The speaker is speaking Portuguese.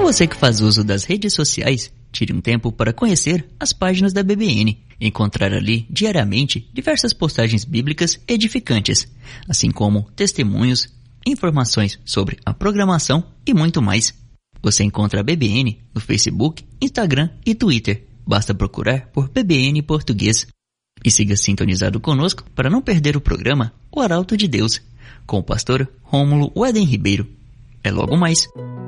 Você que faz uso das redes sociais, tire um tempo para conhecer as páginas da BBN. Encontrar ali, diariamente, diversas postagens bíblicas edificantes, assim como testemunhos, informações sobre a programação e muito mais. Você encontra a BBN no Facebook, Instagram e Twitter. Basta procurar por BBN Português. E siga sintonizado conosco para não perder o programa O Arauto de Deus, com o pastor Rômulo Weden Ribeiro. É logo mais.